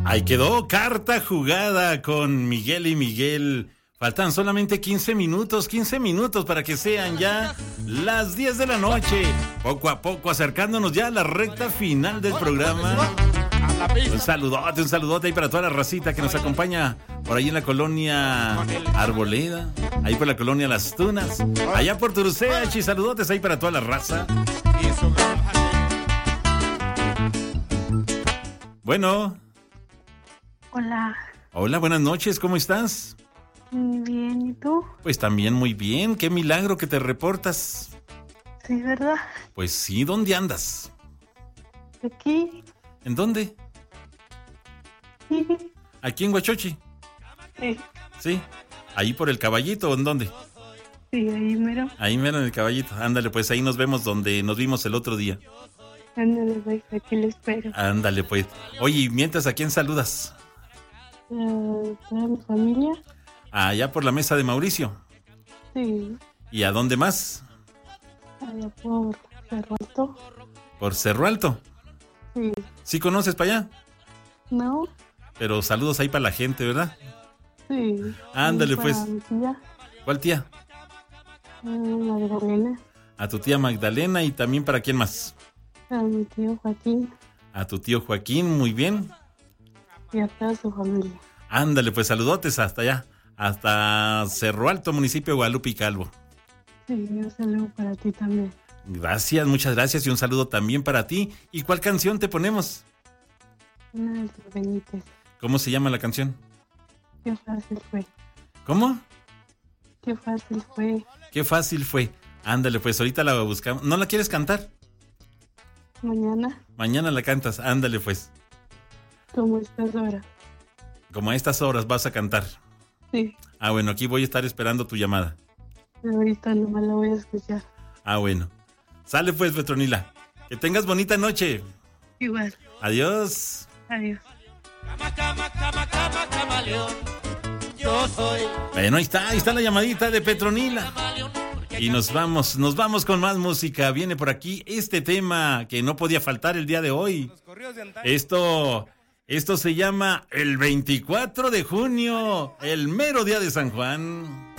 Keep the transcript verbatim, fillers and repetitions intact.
Ahí quedó carta jugada con Miguel y Miguel. Faltan solamente quince minutos, quince minutos para que sean ya las diez de la noche. Poco a poco acercándonos ya a la recta final del programa. Un saludote, un saludote ahí para toda la racita que nos acompaña por ahí en la colonia Arboleda, ahí por la colonia Las Tunas, allá por Turuseach, y saludotes ahí para toda la raza. Bueno. Hola. Hola, buenas noches, ¿cómo estás? Muy bien, ¿y tú? Pues también muy bien, qué milagro que te reportas. Sí, ¿verdad? Pues sí, ¿dónde andas? Aquí. ¿En dónde? Sí. ¿Aquí en Huachochi? Sí. Sí. ¿Ahí por el Caballito o en dónde? Sí, ahí mero. Ahí mero en el Caballito. Ándale, pues ahí nos vemos donde nos vimos el otro día. Ándale, pues, aquí le espero. Ándale, pues. Oye, ¿y mientras a quién saludas? Uh, ¿A mi familia? Allá por la mesa de Mauricio. Sí. ¿Y a dónde más? Allá por Cerro Alto. ¿Por Cerro Alto? Sí. ¿Sí conoces para allá? No. Pero saludos ahí para la gente, ¿verdad? Sí. Ándale, pues. Mi tía. ¿Cuál tía? Uh, Magdalena. A tu tía Magdalena y también para quién más. A mi tío Joaquín. A tu tío Joaquín, muy bien. Y a toda su familia. Ándale, pues saludotes hasta allá, hasta Cerro Alto, municipio de Guadalupe y Calvo. Sí, un saludo para ti también. Gracias, muchas gracias y un saludo también para ti. ¿Y cuál canción te ponemos? Una de los Benítez. ¿Cómo se llama la canción? Qué fácil fue. ¿Cómo? Qué fácil fue. Qué fácil fue. Ándale, pues ahorita la buscamos. ¿No la quieres cantar? Mañana. Mañana la cantas, ándale pues. Como estas horas. Como a estas horas vas a cantar. Sí. Ah, bueno, aquí voy a estar esperando tu llamada. Ahorita nomás la voy a escuchar. Ah, bueno. Sale pues, Petronila. Que tengas bonita noche. Igual. Adiós. Adiós. Cama, cama, cama, cama, camaleón. Yo soy. Bueno, ahí está, ahí está la llamadita de Petronila. Y nos vamos, nos vamos con más música. Viene por aquí este tema que no podía faltar el día de hoy. Esto, esto se llama el veinticuatro de junio, el mero día de San Juan.